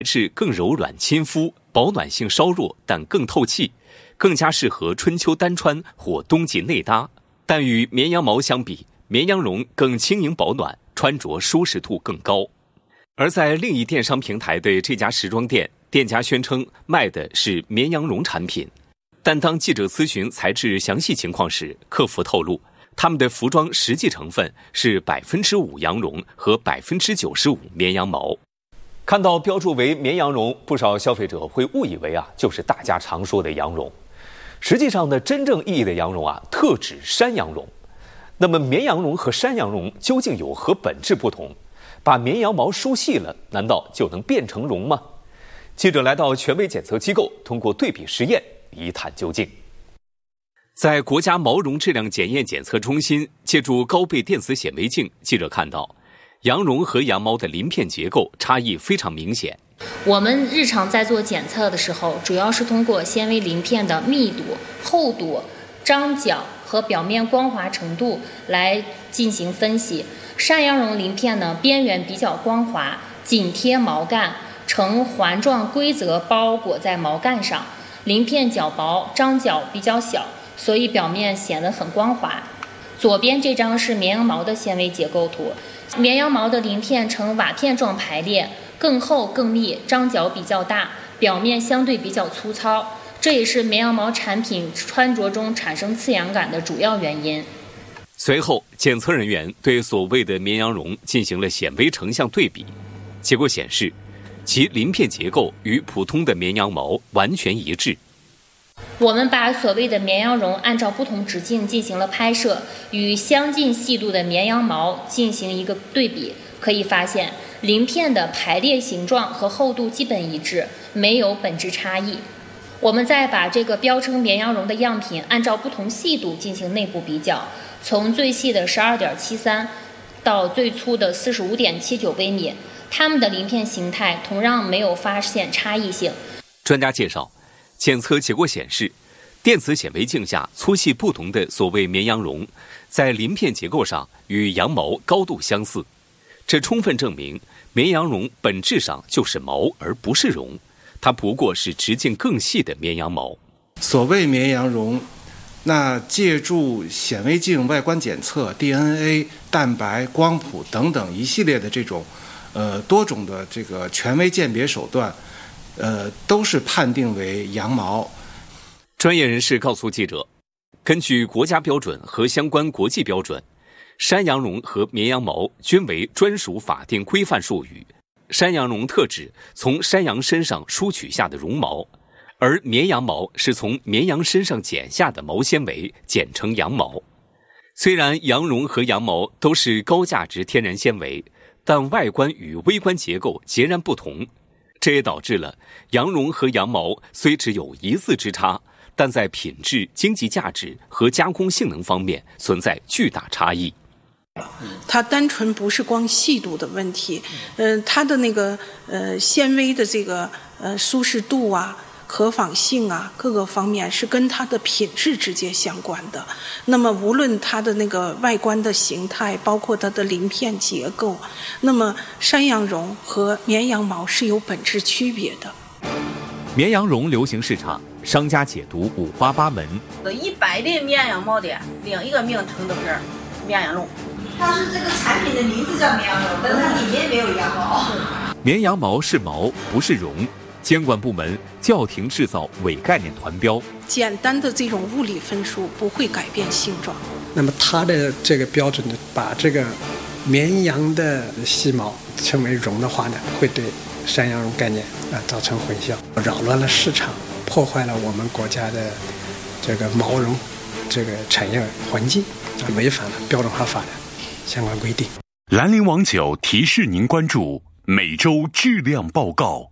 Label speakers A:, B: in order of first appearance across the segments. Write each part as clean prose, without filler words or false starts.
A: 质更柔软亲肤，保暖性稍弱但更透气，更加适合春秋单穿或冬季内搭。但与绵羊毛相比，绵羊绒更轻盈保暖，穿着舒适度更高。而在另一电商平台的这家时装店，店家宣称卖的是绵羊绒产品，但当记者咨询材质详细情况时，客服透露，他们的服装实际成分是5%羊绒和95%绵羊毛。看到标注为绵羊绒，不少消费者会误以为就是大家常说的羊绒。实际上呢，真正意义的羊绒特指山羊绒。那么绵羊绒和山羊绒究竟有何本质不同？把绵羊毛梳细了，难道就能变成绒吗？记者来到权威检测机构，通过对比实验一探究竟。在国家毛绒质量检验检测中心，借助高倍电子显微镜，记者看到羊绒和羊毛的鳞片结构差异非常明显。
B: 我们日常在做检测的时候，主要是通过纤维鳞片的密度、厚度、张角和表面光滑程度来进行分析。山羊绒鳞片呢，边缘比较光滑，紧贴毛干，呈环状规则包裹在毛干上，鳞片较薄，张角比较小，所以表面显得很光滑。左边这张是绵羊毛的纤维结构图，绵羊毛的鳞片呈瓦片状排列，更厚更密，张角比较大，表面相对比较粗糙，这也是绵羊毛产品穿着中产生刺痒感的主要原因。
A: 随后，检测人员对所谓的绵羊绒进行了显微成像对比，结果显示，其鳞片结构与普通的绵羊毛完全一致。
B: 我们把所谓的绵羊绒按照不同直径进行了拍摄，与相近细度的绵羊毛进行一个对比，可以发现鳞片的排列形状和厚度基本一致，没有本质差异。我们再把这个标称绵羊绒的样品按照不同细度进行内部比较，从最细的12.73到最粗的45.79微米，它们的鳞片形态同样没有发现差异性。
A: 专家介绍，检测结果显示，电子显微镜下粗细不同的所谓绵羊绒，在鳞片结构上与羊毛高度相似，这充分证明绵羊绒本质上就是毛而不是绒，它不过是直径更细的绵羊毛。
C: 所谓绵羊绒，那借助显微镜外观检测、DNA、蛋白、光谱等等一系列的这种多种的这个权威鉴别手段，都是判定为羊毛。
A: 专业人士告诉记者，根据国家标准和相关国际标准，山羊绒和绵羊毛均为专属法定规范术语。山羊绒特指从山羊身上梳取下的绒毛，而绵羊毛是从绵羊身上剪下的毛纤维剪成羊毛。虽然羊绒和羊毛都是高价值天然纤维，但外观与微观结构截然不同，这也导致了羊绒和羊毛虽只有一字之差，但在品质、经济价值和加工性能方面存在巨大差异。
D: 它单纯不是光细度的问题，它的那个纤维的这个舒适度啊、可纺性啊各个方面是跟它的品质直接相关的。那么无论它的那个外观的形态，包括它的鳞片结构，那么山羊绒和绵羊毛是有本质区别的。
A: 绵羊绒流行市场，商家解读五花八门。
E: 100的绵羊毛的另一个名称都是绵羊绒。
F: 它是这个产品的名字叫绵羊绒，但它里面没有羊毛。
A: 绵羊毛是毛，不是绒。监管部门叫停制造伪概念团标。
D: 简单的这种物理分数不会改变性状。
G: 那么它的这个标准呢，把这个绵羊的细毛称为绒的话呢，会对山羊绒概念造成混淆，扰乱了市场，破坏了我们国家的这个毛绒这个产业环境，违反了标准化法的相关规定。
H: 兰陵王酒提示您关注每周质量报告。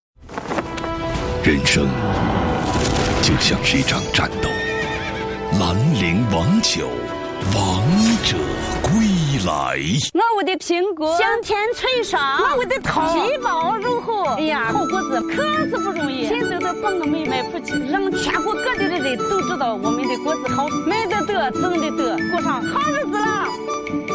H: 人生就像是一场战斗，兰陵王酒，王者归来。
I: 我的苹果香甜脆爽，我的桃皮薄肉厚。哎呀，好果子可是不容易，谁都得帮我们卖出去，让全国各地的人都知道我们的果子好，卖的得，挣的得，过上好日子了。